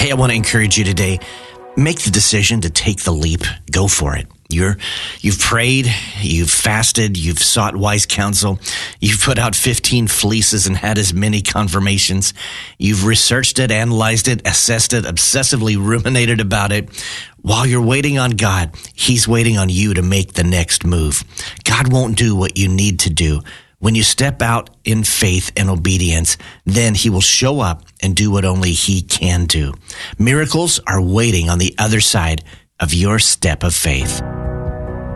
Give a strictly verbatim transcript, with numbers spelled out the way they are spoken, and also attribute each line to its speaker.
Speaker 1: Hey, I want to encourage you today. Make the decision to take the leap. Go for it. You're, you've prayed, you've fasted, you've sought wise counsel, you've put out fifteen fleeces and had as many confirmations. You've researched it, analyzed it, assessed it, obsessively ruminated about it. While you're waiting on God, He's waiting on you to make the next move. God won't do what you need to do. When you step out in faith and obedience, then He will show up and do what only He can do. Miracles are waiting on the other side of your step of faith.